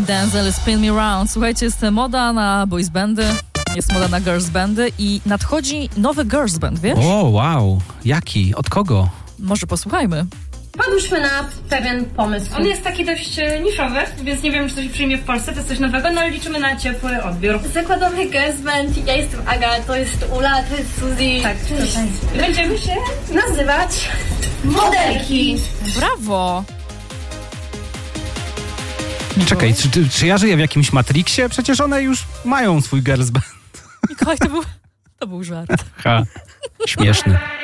Denzel, Spin Me Round. Słuchajcie, jest moda na boys bandy, jest moda na girls bandy i nadchodzi nowy girls band, wiesz? O, wow. Jaki? Od kogo? Może posłuchajmy. Wpadłyśmy na pewien pomysł. On jest taki dość niszowy, więc nie wiem, czy to się przyjmie w Polsce, to jest coś nowego, no ale liczymy na ciepły odbiór. Zakładamy girls band, ja jestem Aga, to jest Ula, to jest Suzy. Tak, cześć. Będziemy się Nazywać Modelki. Brawo! Czekaj, czy ja żyję w jakimś Matrixie? Przecież one już mają swój girls band. Mikołaj, to był żart. Ha, śmieszny.